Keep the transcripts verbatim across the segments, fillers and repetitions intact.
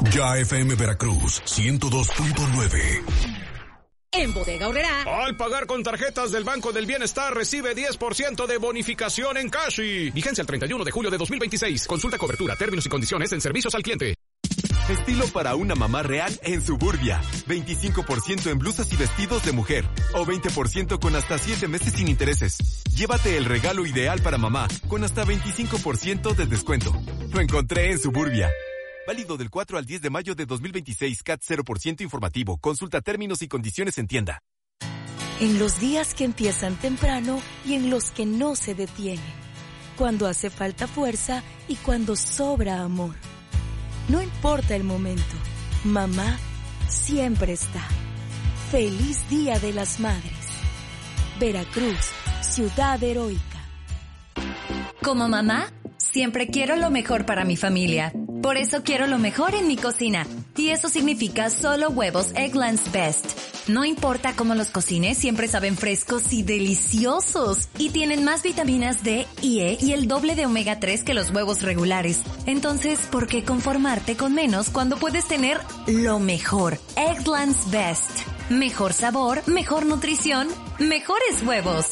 Ya F M Veracruz, ciento dos punto nueve. En Bodega Aurrerá, al pagar con tarjetas del Banco del Bienestar, recibe diez por ciento de bonificación en Cashi. Vigencia el treinta y uno de julio de dos mil veintiséis. Consulta cobertura, términos y condiciones en servicios al cliente. Estilo para una mamá real en Suburbia. veinticinco por ciento en blusas y vestidos de mujer. O veinte por ciento con hasta siete meses sin intereses. Llévate el regalo ideal para mamá, con hasta veinticinco por ciento de descuento. Lo encontré en Suburbia. Válido del cuatro al diez de mayo de dos mil veintiséis. C A T cero por ciento informativo. Consulta términos y condiciones en tienda. En los días que empiezan temprano y en los que no se detienen. Cuando hace falta fuerza y cuando sobra amor. No importa el momento, mamá siempre está. Feliz Día de las Madres. Veracruz, ciudad heroica. Como mamá, siempre quiero lo mejor para mi familia. Por eso quiero lo mejor en mi cocina. Y eso significa solo huevos Eggland's Best. No importa cómo los cocines, siempre saben frescos y deliciosos. Y tienen más vitaminas D y E y el doble de omega tres que los huevos regulares. Entonces, ¿por qué conformarte con menos cuando puedes tener lo mejor? Eggland's Best. Mejor sabor, mejor nutrición, mejores huevos.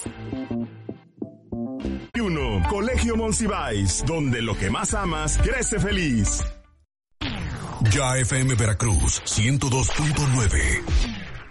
uno. Colegio Monsiváis, donde lo que más amas crece feliz. Ya F M Veracruz, ciento dos punto nueve.